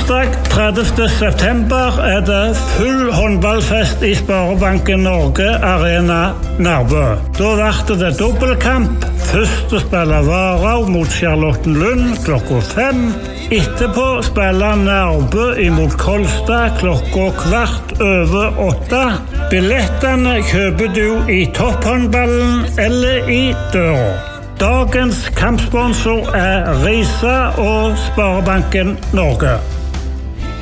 Torsdag 30. september er det full håndballfest i Sparebanken Norge Arena Nærbø. Da blir det dobbeltkamp. Første spiller Varau mot Charlottenlund klokka 5. Etterpå spiller Nærbø imot Kolstad klokka 7:15. Billettene kjøper du i topphåndballen eller i døra. Dagens kampsponsor er Risa og Sparebanken Norge.